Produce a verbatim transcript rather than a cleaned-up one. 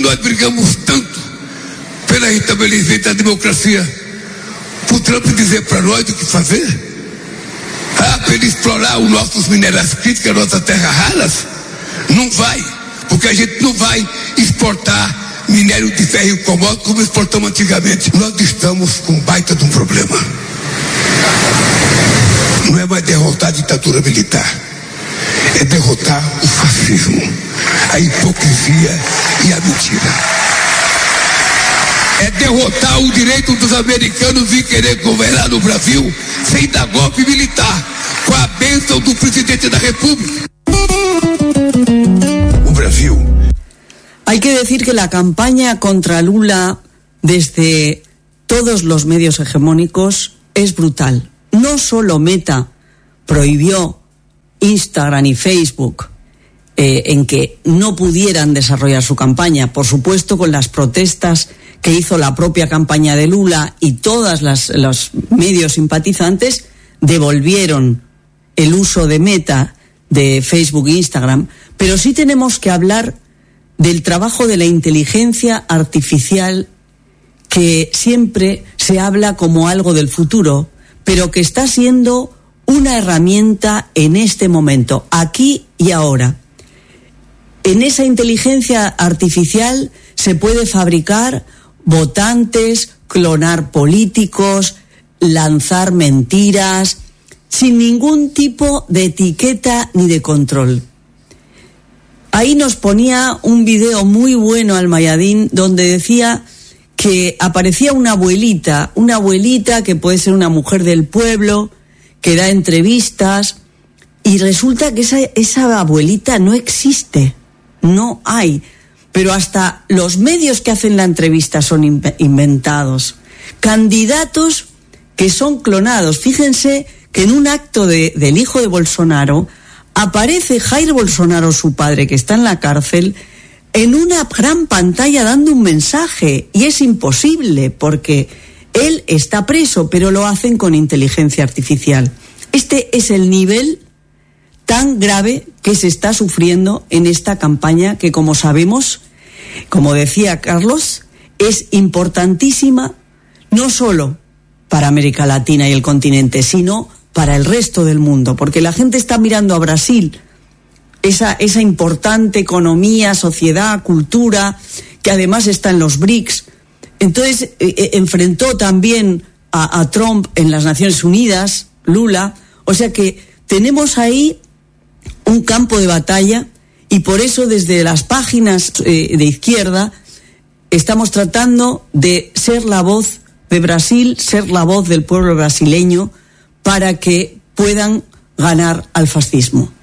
nós brigamos tanto pelo restabelecimento da democracia, o Trump dizer para nós o que fazer? Ah, para ele explorar os nossos minerais críticos, as nossas terras raras? Não vai, porque a gente não vai exportar minério de ferro e commodity como exportamos antigamente. Nós estamos com um baita de um problema. Não é mais derrotar a ditadura militar, é derrotar o fascismo, a hipocrisia e a mentira. É derrotar o direito dos americanos de querer governar no Brasil sem dar golpe militar, com a bênção do presidente da República. O Brasil. Hay que decir que la campaña contra Lula desde todos los medios hegemónicos es brutal. No solo Meta prohibió Instagram y Facebook eh, en que no pudieran desarrollar su campaña, por supuesto con las protestas que hizo la propia campaña de Lula, y todas las los medios simpatizantes devolvieron el uso de Meta, de Facebook e Instagram, pero sí tenemos que hablar del trabajo de la inteligencia artificial, que siempre se habla como algo del futuro, pero que está siendo una herramienta en este momento, aquí y ahora. En esa inteligencia artificial se puede fabricar votantes, clonar políticos, lanzar mentiras, sin ningún tipo de etiqueta ni de control. Ahí nos ponía un video muy bueno al Mayadín, donde decía que aparecía una abuelita, una abuelita que puede ser una mujer del pueblo, que da entrevistas, y resulta que esa, esa abuelita no existe, no hay. Pero hasta los medios que hacen la entrevista son inventados. Candidatos que son clonados. Fíjense que en un acto de, del hijo de Bolsonaro aparece Jair Bolsonaro, su padre, que está en la cárcel, en una gran pantalla dando un mensaje. Y es imposible porque él está preso, pero lo hacen con inteligencia artificial. Este es el nivel tan grave que se está sufriendo en esta campaña, que, como sabemos, como decía Carlos, es importantísima no solo para América Latina y el continente, sino para el resto del mundo, porque la gente está mirando a Brasil, esa, esa importante economía, sociedad, cultura, que además está en los BRICS. Entonces eh, enfrentó también a, a Trump en las Naciones Unidas, Lula, o sea que tenemos ahí un campo de batalla, y por eso desde las páginas eh, de izquierda estamos tratando de ser la voz de Brasil, ser la voz del pueblo brasileño, para que puedan ganar al fascismo.